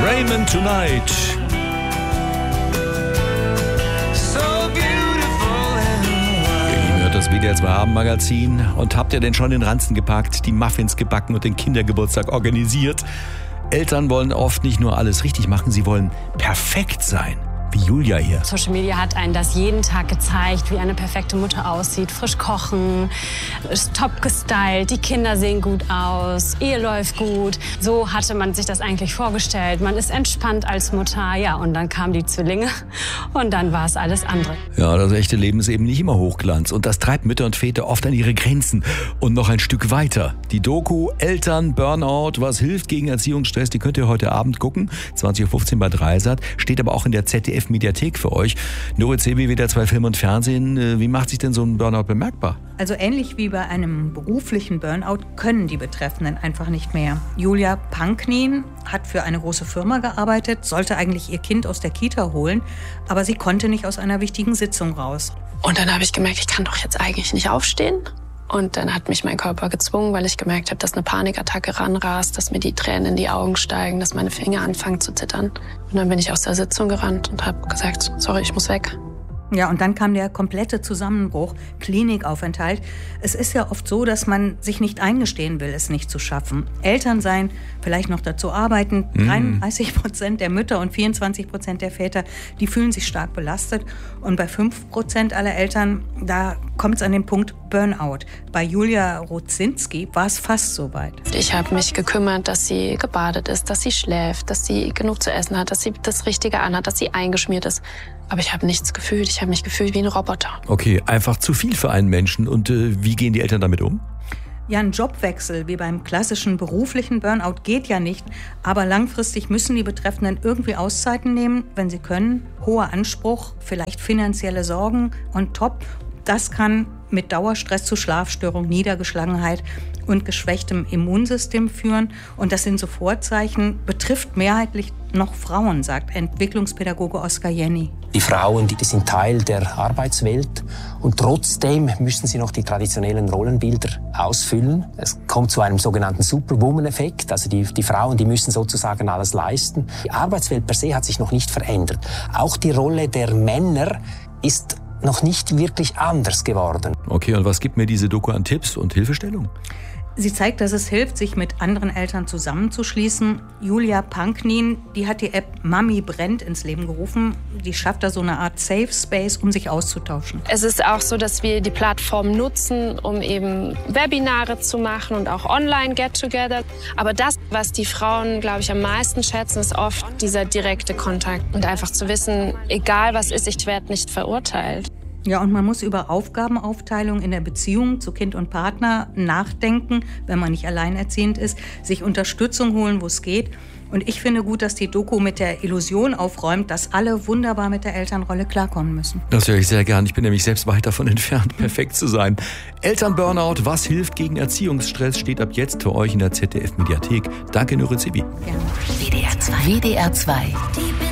Raymond Tonight. Ihr hört das WDR 2 Abendmagazin. Und habt ihr denn schon den Ranzen gepackt, die Muffins gebacken und den Kindergeburtstag organisiert? Eltern wollen oft nicht nur alles richtig machen, sie wollen perfekt sein. Wie Julia hier. Social Media hat einen das jeden Tag gezeigt, wie eine perfekte Mutter aussieht. Frisch kochen, ist top gestylt, die Kinder sehen gut aus, Ehe läuft gut. So hatte man sich das eigentlich vorgestellt. Man ist entspannt als Mutter, ja, und dann kamen die Zwillinge und dann war es alles andere. Ja, das echte Leben ist eben nicht immer Hochglanz und das treibt Mütter und Väter oft an ihre Grenzen und noch ein Stück weiter. Die Doku Eltern, Burnout, was hilft gegen Erziehungsstress, die könnt ihr heute Abend gucken, 20.15 Uhr bei Dreisat, steht aber auch in der ZDF-Mediathek für euch. Nuri Zebi, WDR 2 Film und Fernsehen, wie macht sich denn so ein Burnout bemerkbar? Also ähnlich wie bei einem beruflichen Burnout können die Betreffenden einfach nicht mehr. Julia Panknin hat für eine große Firma gearbeitet, sollte eigentlich ihr Kind aus der Kita holen, aber sie konnte nicht aus einer wichtigen Sitzung raus. Und dann habe ich gemerkt, ich kann doch jetzt eigentlich nicht aufstehen. Und dann hat mich mein Körper gezwungen, weil ich gemerkt habe, dass eine Panikattacke ranrast, dass mir die Tränen in die Augen steigen, dass meine Finger anfangen zu zittern. Und dann bin ich aus der Sitzung gerannt und habe gesagt, sorry, ich muss weg. Ja, und dann kam der komplette Zusammenbruch, Klinikaufenthalt. Es ist ja oft so, dass man sich nicht eingestehen will, es nicht zu schaffen. Eltern sein, vielleicht noch dazu arbeiten. 33% der Mütter und 24% der Väter, die fühlen sich stark belastet. Und bei 5% aller Eltern, da kommt es an den Punkt Burnout. Bei Julia Rudzinski war es fast so weit. Ich habe mich gekümmert, dass sie gebadet ist, dass sie schläft, dass sie genug zu essen hat, dass sie das Richtige anhat, dass sie eingeschmiert ist. Aber ich habe nichts gefühlt. Ich habe mich gefühlt wie ein Roboter. Okay, einfach zu viel für einen Menschen. Und wie gehen die Eltern damit um? Ja, ein Jobwechsel wie beim klassischen beruflichen Burnout geht ja nicht. Aber langfristig müssen die Betreffenden irgendwie Auszeiten nehmen, wenn sie können. Hoher Anspruch, vielleicht finanzielle Sorgen on top. Das kann mit Dauerstress zu Schlafstörungen, Niedergeschlagenheit und geschwächtem Immunsystem führen. Und das sind so Vorzeichen, betrifft mehrheitlich noch Frauen, sagt Entwicklungspädagoge Oskar Jenny. Die Frauen, die sind Teil der Arbeitswelt und trotzdem müssen sie noch die traditionellen Rollenbilder ausfüllen. Es kommt zu einem sogenannten Superwoman-Effekt, also die Frauen, die müssen sozusagen alles leisten. Die Arbeitswelt per se hat sich noch nicht verändert. Auch die Rolle der Männer ist noch nicht wirklich anders geworden. Okay, und was gibt mir diese Doku an Tipps und Hilfestellung? Sie zeigt, dass es hilft, sich mit anderen Eltern zusammenzuschließen. Julia Panknin, die hat die App Mami brennt ins Leben gerufen. Die schafft da so eine Art Safe Space, um sich auszutauschen. Es ist auch so, dass wir die Plattform nutzen, um eben Webinare zu machen und auch Online-Get-Together. Aber das, was die Frauen, glaube ich, am meisten schätzen, ist oft dieser direkte Kontakt. Und einfach zu wissen, egal was ist, ich werde nicht verurteilt. Ja, und man muss über Aufgabenaufteilung in der Beziehung zu Kind und Partner nachdenken, wenn man nicht alleinerziehend ist, sich Unterstützung holen, wo es geht. Und ich finde gut, dass die Doku mit der Illusion aufräumt, dass alle wunderbar mit der Elternrolle klarkommen müssen. Das höre ich sehr gern. Ich bin nämlich selbst weit davon entfernt, perfekt zu sein. Elternburnout, was hilft gegen Erziehungsstress, steht ab jetzt für euch in der ZDF-Mediathek. Danke, Nuri Zebi. Gerne. WDR 2. WDR 2.